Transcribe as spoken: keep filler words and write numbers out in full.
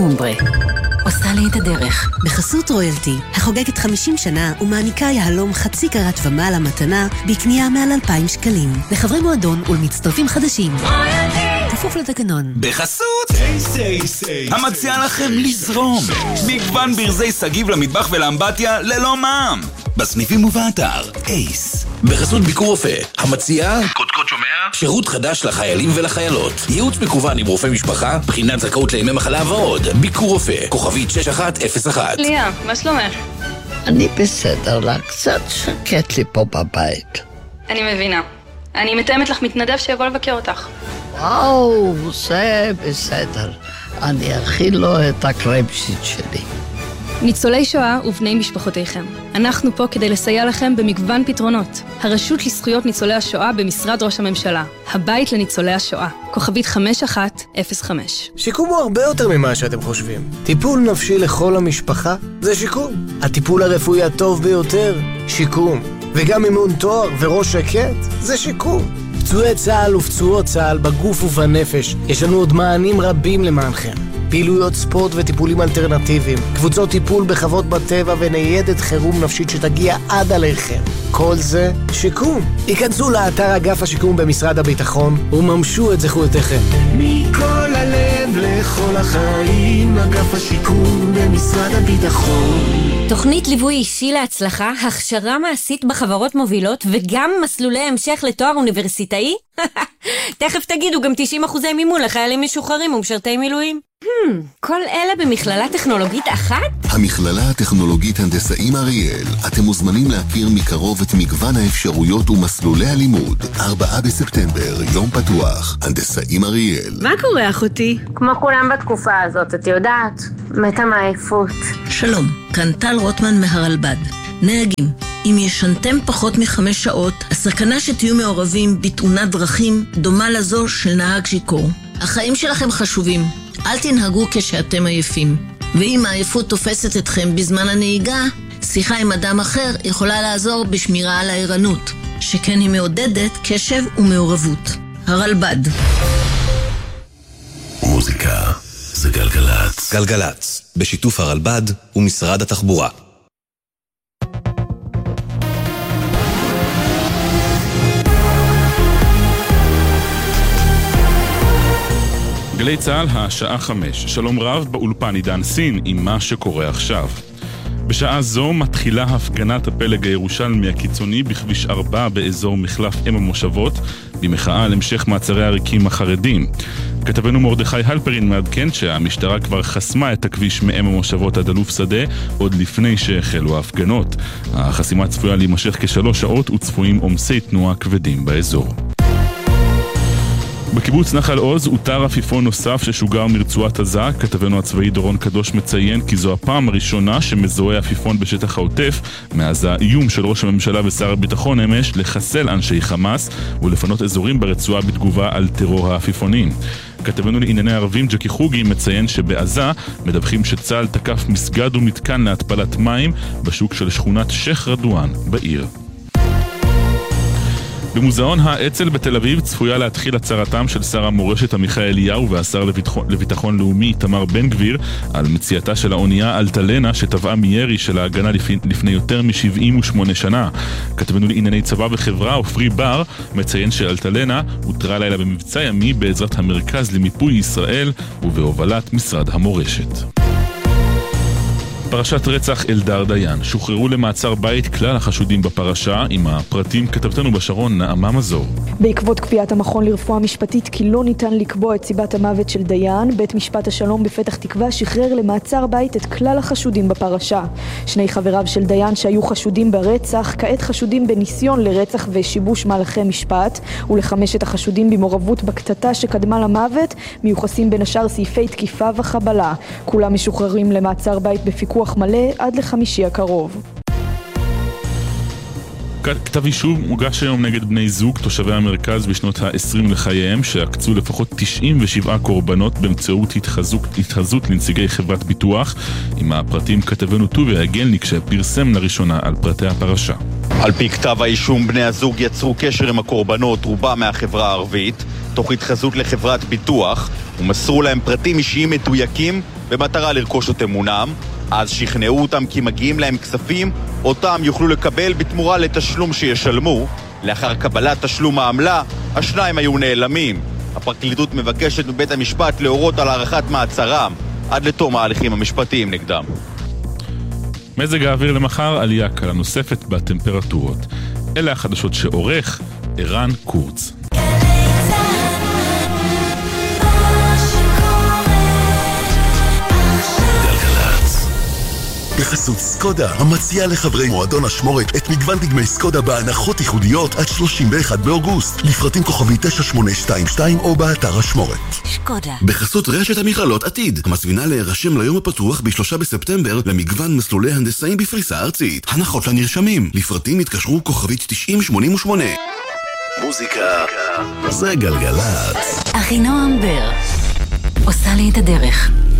אומברה. עושה לי את הדרך. בחסות רויאלטי, החוגגת חמישים שנה ומעניקה יהלום חצי קרת ומעלה מתנה בקנייה מעל אלפיים שקלים. לחברי מועדון ולמצטרפים חדשים. כפוף לתקנון. בחסות המציע לכם לזרום. מגוון ברזי סגיב למטבח ולאמבטיה ללא מע"מ. בסניפים ובאתר אייס. בחסות ביקור רופא, המציעה קודקוד שומע, שירות חדש לחיילים ולחיילות, ייעוץ מקוון עם רופא משפחה, בחינת זכאות לימי מחלה ועוד. ביקור רופא, כוכבית שש אחת אפס אחת. ליה, מה שלומך? אני בסדר לה, קצת שקט לי פה בבית. אני מבינה. אני מתאמת לך מתנדב שיבוא לבקר אותך. וואו, זה בסדר. אני אכיל לו את הקרמשיט שלי. ניצולי שואה ובני משפחותיכם. אנחנו פה כדי לסייע לכם במגוון פתרונות. הרשות לזכויות ניצולי השואה במשרד ראש הממשלה. הבית לניצולי השואה. כוכבית חמש אחת אפס חמש. שיקום הוא הרבה יותר ממה שאתם חושבים. טיפול נפשי לכל המשפחה זה שיקום. הטיפול הרפואי הטוב ביותר, שיקום. וגם אימון תואר וראש שקט זה שיקום. פצועי צה"ל ופצועות צה"ל בגוף ובנפש. יש לנו עוד מענים רבים למענכם. פעילויות ספורט וטיפולים אלטרנטיביים, קבוצות טיפול בחוות בטבע וניידת חירום נפשית שתגיע עד עליכם. כל זה שיקום. היכנסו לאתר אגף השיקום במשרד הביטחון וממשו את זכויותיכם. מכל הלב לכל החיים, אגף השיקום במשרד הביטחון. תוכנית ליווי אישי להצלחה, הכשרה מעשית בחברות מובילות וגם מסלולי המשך לתואר אוניברסיטאי? תכף תגידו גם תשעים אחוזי מימון לחיילים משוחררים ומשרתי מילואים. Hmm, כל אלה במכללה טכנולוגית אחת? המכללה הטכנולוגית הנדסאים אריאל. אתם מוזמנים להכיר מקרוב את מגוון האפשרויות ומסלולי הלימוד. ארבעה בספטמבר, יום פתוח. הנדסאים אריאל. מה קורה אחותי? כמו כולם בתקופה הזאת, את יודעת, מתה מעייפות. שלום, כאן טל רוטמן מהרלב"ד. נהגים, אם ישנתם פחות מחמש שעות, הסכנה שתהיו מעורבים בתאונת דרכים דומה לזו של נהג שיכור. החיים שלכם חשובים. אל תנהגו כשאתם עייפים. ואם העייפות תופסת אתכם בזמן הנהיגה, שיחה עם אדם אחר יכולה לעזור בשמירה על הערנות, שכן היא מעודדת קשב ומעורבות. הרלב"ד. מוזיקה זה גלגלץ. גלגלץ, בשיתוף הרלב"ד ומשרד התחבורה. גלי צהל, השעה חמש. שלום רב, באולפן עידן סין עם מה שקורה עכשיו. בשעה זו מתחילה הפגנת הפלג הירושלמי הקיצוני בכביש ארבע באזור מחלף אם המושבות, במחאה על המשך מעצרי הריקים החרדים. כתבנו מרדכי הלפרין מעדכן שהמשטרה כבר חסמה את הכביש מאם המושבות עד אלוף שדה עוד לפני שהחלו ההפגנות. החסימה צפויה להימשך כשלוש שעות וצפויים עומסי תנועה כבדים באזור. בקיבוץ נחל עוז אותר עפיפון נוסף ששוגר מרצועת עזה. כתבנו הצבאי דורון קדוש מציין כי זו הפעם הראשונה שמזוהה עפיפון בשטח העוטף מאז האיום של ראש הממשלה ושר הביטחון אמש לחסל אנשי חמאס ולפנות אזורים ברצועה בתגובה על טרור העפיפונים. כתבנו לענייני ערבים ג'קי חוגי מציין שבעזה מדווחים שצה"ל תקף מסגד ומתקן להתפלת מים בשוק של שכונת שייח' רדואן בעיר. במוזיאון האצ"ל בתל אביב צפויה להתחיל הצהרתם של שר המורשת עמיחי אליהו והשר לביטחון, לביטחון לאומי תמר בן גביר על מציאתה של האונייה אלטלנה שטבעה מירי של ההגנה לפני, לפני יותר מ-שבעים ושמונה שנה. כתבנו לענייני צבא וחברה ופרי בר מציין שאלטלנה הותרה לילה במבצע ימי בעזרת המרכז למיפוי ישראל ובהובלת משרד המורשת. פרשת רצח אלדר דיין. שוחררו למעצר בית כלל החשודים בפרשה. עם הפרטים כתבתנו בשרון נעמה מזור. בעקבות קביעת המכון לרפואה משפטית כי לא ניתן לקבוע את סיבת המוות של דיין, בית משפט השלום בפתח תקווה שחרר למעצר בית את כלל החשודים בפרשה. שני חבריו של דיין שהיו חשודים ברצח כעת חשודים בניסיון לרצח ושיבוש מהלכי משפט, ולחמשת החשודים במעורבות בקטטה שקדמה למוות מיוחסים בין השאר סעיפי תקיפה וחבלה. כולם משוחררים למעצר בית בפיקוח מלא עד לחמישי הקרוב. כתב אישום מוגש היום נגד בני זוג תושבי המרכז בשנות ה-עשרים לחייהם שעקצו לפחות תשעים ושבע קורבנות באמצעות התחזות, התחזות לנציגי חברת ביטוח. עם הפרטים כתבנו טובי הגלניק שפרסם לראשונה על פרטי הפרשה. על פי כתב האישום, בני הזוג יצרו קשר עם הקורבנות, רובם מהחברה הערבית, תוך התחזות לחברת ביטוח, ומסרו להם פרטים אישיים מדויקים במטרה לרכוש את אמונם. אז שכנעו אותם כי מגיעים להם כספים, אותם יוכלו לקבל בתמורה לתשלום שישלמו. לאחר קבלת תשלום העמלה, השניים היו נעלמים. הפרקליטות מבקשת מבית המשפט להורות על הארכת מעצרם עד לתום ההליכים המשפטיים נגדם. מזג האוויר למחר, עלייה קלה נוספת בטמפרטורות. אלה החדשות שעורך ערן קורץ. בחסות סקודה, המציעה לחברי מועדון השמורת את מגוון דגמי סקודה בהנחות ייחודיות עד שלושים ואחד באוגוסט, לפרטים כוכבי תשע שמונה שתיים שתיים או באתר השמורת. סקודה. בחסות רשת המכללות עתיד, המזמינה להירשם ליום הפתוח בשלושה בספטמבר למגוון מסלולי הנדסאים בפריסה ארצית. הנחות לנרשמים, לפרטים התקשרו כוכבית תשעים שמונים ושמונה. מוזיקה זה גלגלת. אחינועם בר עושה לי את הדרך.